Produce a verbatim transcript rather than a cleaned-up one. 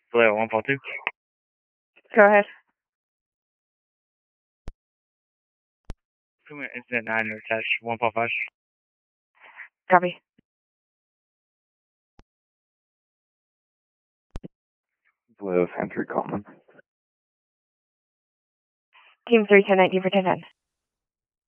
Hello, one four two. Go ahead. Two minute incident nine attached one four five. Copy. Blue, entry common. Team three ten nineteen for ten ten.